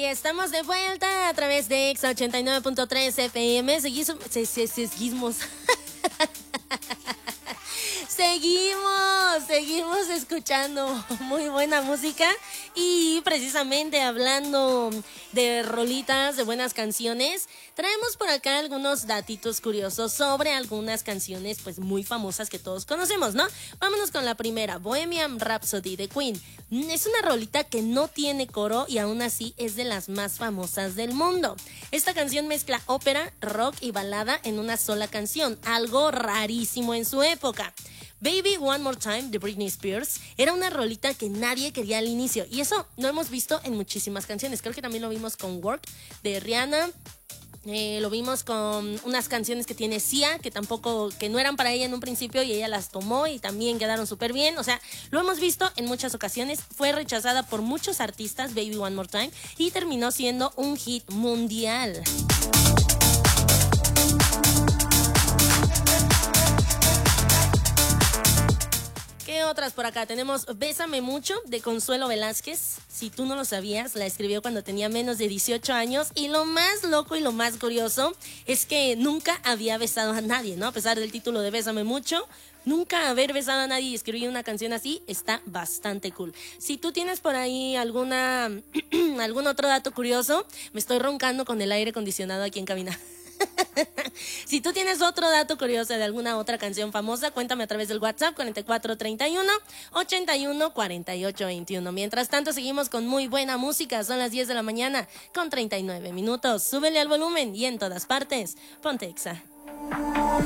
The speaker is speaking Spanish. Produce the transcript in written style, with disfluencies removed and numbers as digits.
estamos de vuelta a través de Exa 89.3 FM. Seguimos. Seguimos escuchando muy buena música y precisamente hablando de rolitas, de buenas canciones, traemos por acá algunos datitos curiosos sobre algunas canciones pues muy famosas que todos conocemos, ¿no? Vámonos con la primera, Bohemian Rhapsody de Queen. Es una rolita que no tiene coro y aún así es de las más famosas del mundo. Esta canción mezcla ópera, rock y balada en una sola canción, algo rarísimo en su época. Baby One More Time de Britney Spears era una rolita que nadie quería al inicio y eso lo hemos visto en muchísimas canciones. Creo que también lo vimos con Work de Rihanna. Lo vimos con unas canciones que tiene Sia, que no eran para ella en un principio y ella las tomó y también quedaron súper bien. O sea, lo hemos visto en muchas ocasiones. Fue rechazada por muchos artistas, Baby One More Time, y terminó siendo un hit mundial. ¿Qué otras por acá? Tenemos Bésame Mucho de Consuelo Velázquez. Si tú no lo sabías, la escribió cuando tenía menos de 18 años. Y lo más loco y lo más curioso es que nunca había besado a nadie, ¿no? A pesar del título de Bésame Mucho, nunca haber besado a nadie y escribir una canción así está bastante cool. Si tú tienes por ahí algún otro dato curioso, me estoy roncando con el aire acondicionado aquí en cabina. Si tú tienes otro dato curioso de alguna otra canción famosa, cuéntame a través del WhatsApp 4431-814821. Mientras tanto, seguimos con muy buena música. Son las 10 de la mañana con 39 minutos. Súbele al volumen y en todas partes, ponte Exa.